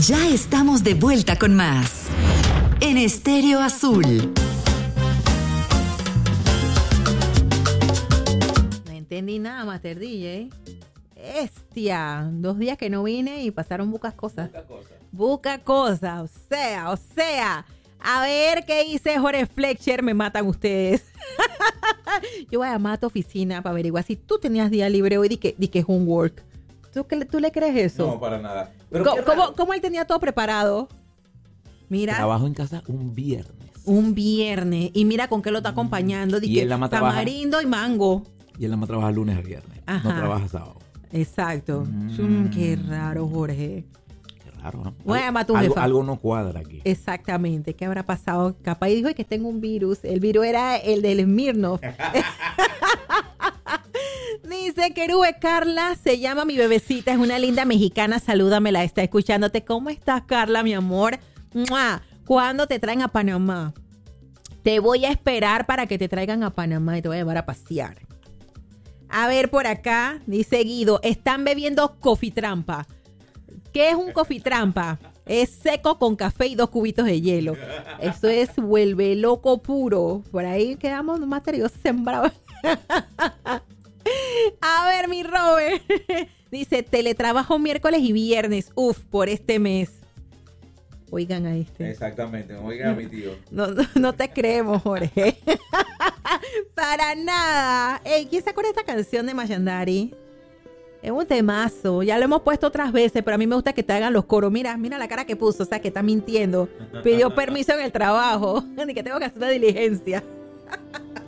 Ya estamos de vuelta con más en Estéreo Azul. No entendí nada, Master DJ. Bestia. 2 días que no vine y pasaron bucas cosas. Buca cosas. O sea. A ver qué dice Jorge Fletcher. Me matan ustedes. Yo voy a llamar a tu oficina para averiguar si tú tenías día libre hoy. Di que homework. ¿Tú le crees eso? No, para nada. Pero ¿Cómo él tenía todo preparado? Mira. Trabajo en casa un viernes. Un viernes. Y mira con qué lo está acompañando. Y él ama tamarindo y mango. Y él nada más trabaja lunes a viernes. Ajá. No trabaja sábado. Exacto. Qué raro, Jorge. Qué raro, ¿no? Voy a llamar a tu jefa. Algo no cuadra aquí. Exactamente. ¿Qué habrá pasado? Capaz dijo que tengo un virus. El virus era el del Smirnoff. Dice Querube Carla, se llama mi bebecita, es una linda mexicana, salúdamela, está escuchándote. ¿Cómo estás, Carla, mi amor? ¡Mua! ¿Cuándo te traen a Panamá? Te voy a esperar para que te traigan a Panamá y te voy a llevar a pasear. A ver, por acá, dice Guido, están bebiendo cofitrampa. ¿Qué es un cofitrampa? Es seco con café y 2 cubitos de hielo. Eso es vuelve loco puro. Por ahí quedamos más teriosos sembrados. A ver, mi Robert. Dice, teletrabajo miércoles y viernes. Uf, por este mes. Oigan a este. Exactamente, oigan a mi tío. No te creemos, Jorge. Para nada. Ey, ¿quién se acuerda de esta canción de Mayandari? Es un temazo. Ya lo hemos puesto otras veces, pero a mí me gusta que te hagan los coros. Mira la cara que puso, o sea, que está mintiendo. Pidió permiso en el trabajo. Ni que tengo que hacer una diligencia.